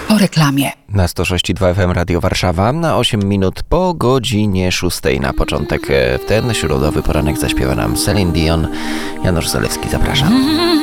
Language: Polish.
Po reklamie. Na 106,2 FM Radio Warszawa, na 8 minut po godzinie 6 na początek. W ten środowy poranek zaśpiewa nam Celine Dion. Janusz Zalewski, zapraszam.